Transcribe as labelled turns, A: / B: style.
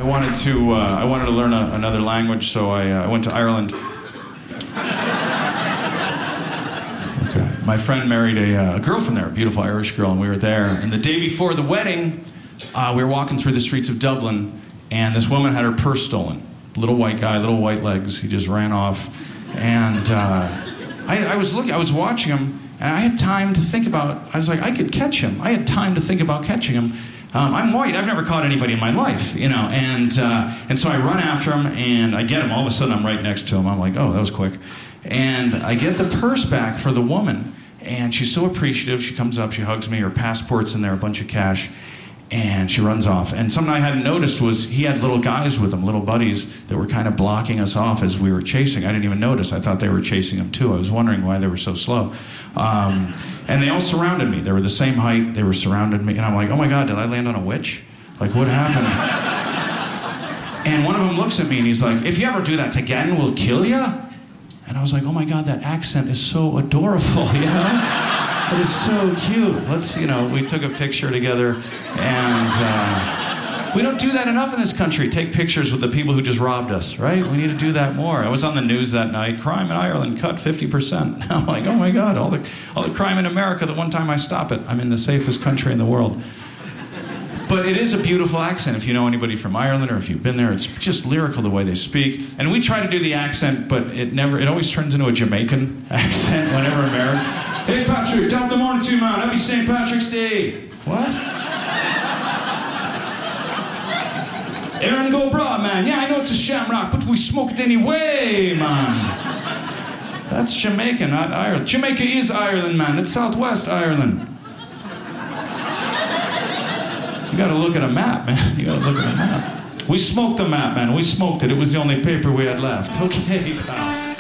A: I wanted to learn another language, so I went to Ireland. Okay. My friend married a girl from there, a beautiful Irish girl, and we were there. And the day before the wedding, we were walking through the streets of Dublin, and this woman had her purse stolen. Little white guy, little white legs. He just ran off. And I was watching him, and I had time to think about, I was like, I could catch him. I had time to think about catching him. I'm white. I've never caught anybody in my life, you know. And so I run after him, and I get him. All of a sudden, I'm right next to him. I'm like, oh, that was quick. And I get the purse back for the woman, and she's so appreciative. She comes up, she hugs me. Her passport's in there, a bunch of cash, and she runs off. And something I hadn't noticed was he had little guys with him, little buddies, that were kind of blocking us off as we were chasing. I didn't even notice. I thought they were chasing him, too. I was wondering why they were so slow. And they all surrounded me. They were the same height. They were surrounded me. And I'm like, oh, my God, did I land on a witch? Like, what happened? And one of them looks at me, and he's like, if you ever do that again, we'll kill you. And I was like, oh, my God, that accent is so adorable, you know? It is so cute. Let's, you know, we took a picture together, and we don't do that enough in this country. Take pictures with the people who just robbed us, right? We need to do that more. I was on the news that night. Crime in Ireland cut 50%. I'm like, oh my God, all the crime in America. The one time I stop it, I'm in the safest country in the world. But it is a beautiful accent. If you know anybody from Ireland, or if you've been there, it's just lyrical the way they speak. And we try to do the accent, but it always turns into a Jamaican accent whenever American. Hey, Patrick, top of the morning to you, man. Happy St. Patrick's Day. What? Aaron go broad, man. Yeah, I know it's a shamrock, but we smoke it anyway, man. That's Jamaica, not Ireland. Jamaica is Ireland, man. It's Southwest Ireland. You gotta look at a map, man. You gotta look at a map. We smoked the map, man. We smoked it. It was the only paper we had left. Okay, pal.